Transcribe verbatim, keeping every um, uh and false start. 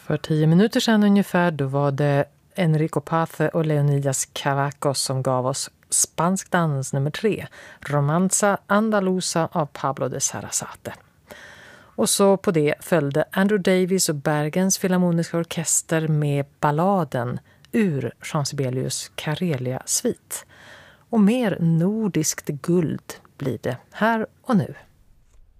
För tio minuter sedan ungefär då var det Enrico Pace och Leonidas Cavacos som gav oss Spansk dans nummer tre, Romanza Andalusa av Pablo de Sarasate. Och så på det följde Andrew Davies och Bergens Filharmoniska Orkester med balladen ur Jean Sibelius Karelia-svit. Och mer nordiskt guld blir det här och nu.